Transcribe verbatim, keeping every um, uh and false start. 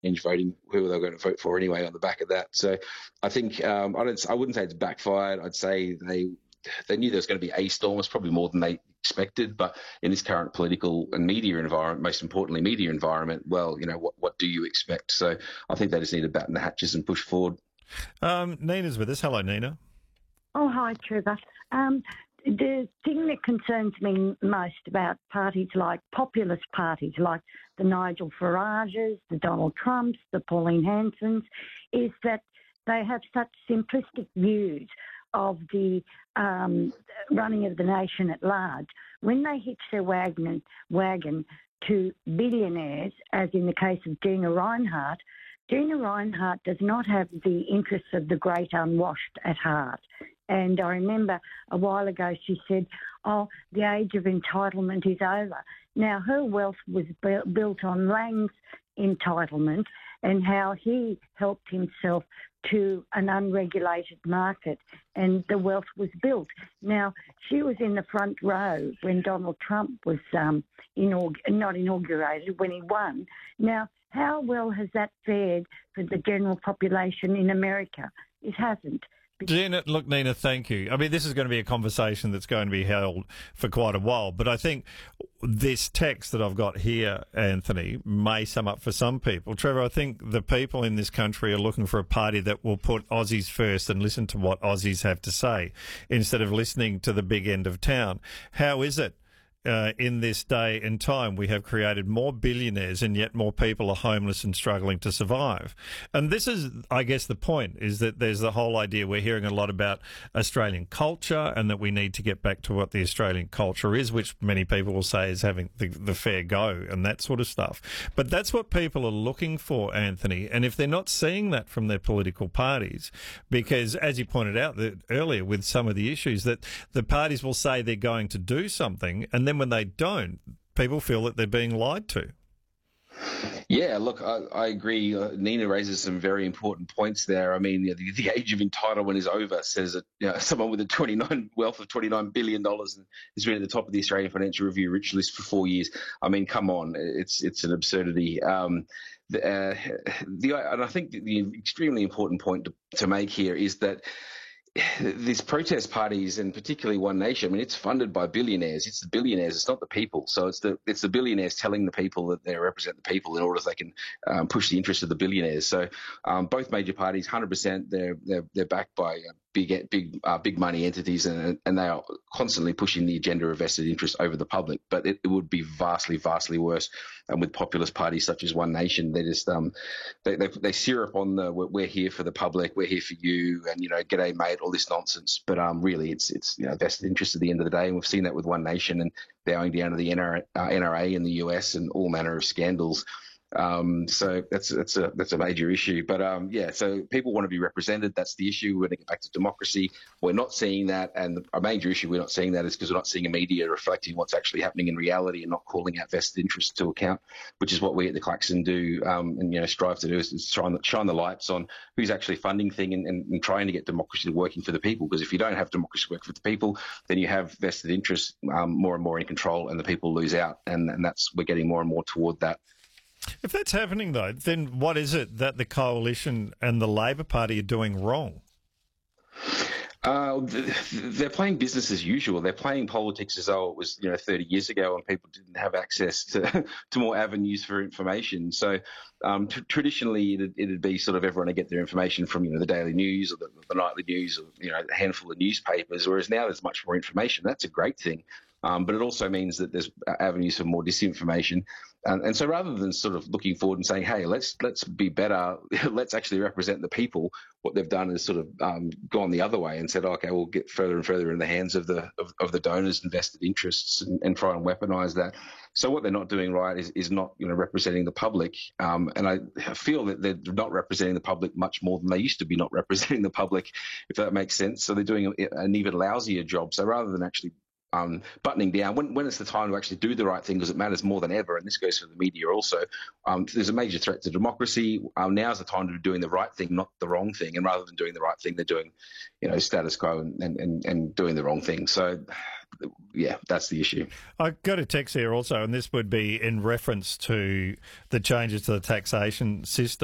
change voting who they're going to vote for anyway on the back of that. So I think um, I don't I wouldn't say it's backfired. I'd say they they knew there was going to be a storm. It's probably more than they expected, but in this current political and media environment, most importantly media environment, well, you know, what what do you expect? So I think they just need to batten the hatches and push forward. Um, Nina's with us. Hello, Nina. Oh, hi, Trevor. Um, the thing that concerns me most about parties like populist parties like the Nigel Farages, the Donald Trumps, the Pauline Hansons, is that they have such simplistic views of the um, running of the nation at large. When they hitch their wagon, wagon to billionaires, as in the case of Gina Rinehart, Gina Rinehart does not have the interests of the great unwashed at heart. And I remember a while ago she said, oh, the age of entitlement is over. Now, her wealth was bu- built on Lang's entitlement and how he helped himself to an unregulated market, and the wealth was built. Now, she was in the front row when Donald Trump was um, inaug- not inaugurated, when he won. Now, how well has that fared for the general population in America? It hasn't. Gina, look, Nina, thank you. I mean, this is going to be a conversation that's going to be held for quite a while, but I think this text that I've got here, Anthony, may sum up for some people. Trevor, I think the people in this country are looking for a party that will put Aussies first and listen to what Aussies have to say instead of listening to the big end of town. How is it? Uh, in this day and time, we have created more billionaires and yet more people are homeless and struggling to survive. And this is, I guess, the point, is that there's the whole idea we're hearing a lot about Australian culture and that we need to get back to what the Australian culture is, which many people will say is having the, the fair go and that sort of stuff. But that's what people are looking for, Anthony. And if they're not seeing that from their political parties, because as you pointed out that earlier with some of the issues, that the parties will say they're going to do something, and then when they don't, people feel that they're being lied to. Yeah, look, I, I agree. Uh, Nina raises some very important points there. I mean, the, the age of entitlement is over, says that, you know, someone with a twenty-nine wealth of twenty-nine billion dollars and has been at the top of the Australian Financial Review rich list for four years. I mean, come on, it's it's an absurdity. Um, the, uh, the, and I think the extremely important point to, to make here is that these protest parties, and particularly One Nation, I mean, it's funded by billionaires. It's the billionaires. It's not the people. So it's the it's the billionaires telling the people that they represent the people in order that they can um, push the interests of the billionaires. So um, both major parties, one hundred percent, they're they're they're backed by uh, big big uh, big money entities, and and they are constantly pushing the agenda of vested interest over the public. But it, it would be vastly vastly worse. And with populist parties such as One Nation, they just um they they, they syrup on the we're, we're here for the public, we're here for you, and you know, g'day mate, all this nonsense. But um really, it's it's you know, vested interest at the end of the day, and we've seen that with One Nation and bowing down to the N R A, uh, N R A in the U S and all manner of scandals. Um, so that's that's a that's a major issue. But um, yeah, so people want to be represented. That's the issue. We're going to get back to democracy. We're not seeing that, and the, a major issue we're not seeing that is because we're not seeing a media reflecting what's actually happening in reality and not calling out vested interests to account, which is what we at the Klaxon do, um, and you know strive to do is, is try and shine the lights on who's actually funding thing and, and, and trying to get democracy working for the people. Because if you don't have democracy work for the people, then you have vested interests um, more and more in control, and the people lose out. And, and that's we're getting more and more toward that. If that's happening, though, then what is it that the Coalition and the Labor Party are doing wrong? Uh, they're playing business as usual. They're playing politics as though it was, you know, thirty years ago when people didn't have access to, to more avenues for information. So um, t- traditionally, it'd, it'd be sort of everyone to get their information from, you know, the daily news or the, the nightly news or, you know, a handful of newspapers, whereas now there's much more information. That's a great thing. Um, but it also means that there's avenues for more disinformation. And, and so rather than sort of looking forward and saying, hey, let's let's be better, let's actually represent the people, what they've done is sort of um, gone the other way and said, okay, we'll get further and further in the hands of the of, of the donors' and vested interests and, and try and weaponize that. So what they're not doing right is, is not, you know, representing the public. Um, and I feel that they're not representing the public much more than they used to be not representing the public, if that makes sense. So they're doing a, an even lousier job. So rather than actually Um, buttoning down when, when it's the time to actually do the right thing, because it matters more than ever, and this goes for the media also. Um, there's a major threat to democracy. Um, now's the time to be doing the right thing, not the wrong thing. And rather than doing the right thing, they're doing, you know, status quo and and, and, and doing the wrong thing. So yeah, that's the issue. I got a text here also, and this would be in reference to the changes to the taxation system.